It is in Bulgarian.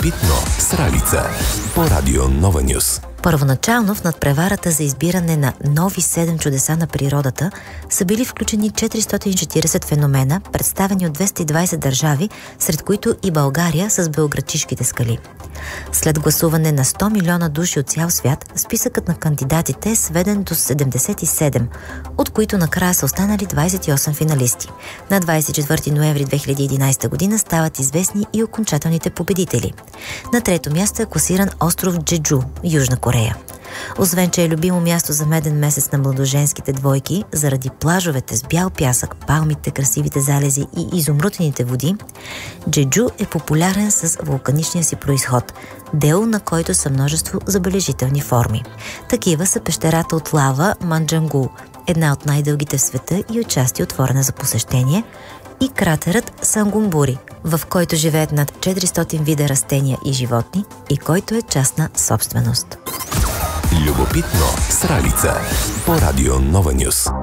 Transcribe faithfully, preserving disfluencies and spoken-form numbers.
Любопитно с Ралица по Радио Нова Нюс. Първоначално в надпреварата за избиране на нови седем чудеса на природата са били включени четиристотин и четиридесет феномена, представени от двеста и двадесет държави, сред които и България с Белоградчишките скали. След гласуване на сто милиона души от цял свят, списъкът на кандидатите е сведен до седемдесет и седем, от които накрая са останали двадесет и осем финалисти. На двадесет и четвърти ноември две хиляди и единадесета година стават известни и окончателните победители. На трето място е класиран остров Джеджу, Южна Корея. Освен, че е любимо място за меден месец на младоженските двойки, заради плажовете с бял пясък, палмите, красивите залези и изумрудените води, Джеджу е популярен с вулканичния си произход, дело на който са множество забележителни форми. Такива са пещерата от лава Манджангу, една от най-дългите в света и отчасти отворена за посещение, и кратерът Сангумбури, в който живеят над четиристотин вида растения и животни и който е частна собственост. Любопитно с Ралица по Радио Нова Нюс.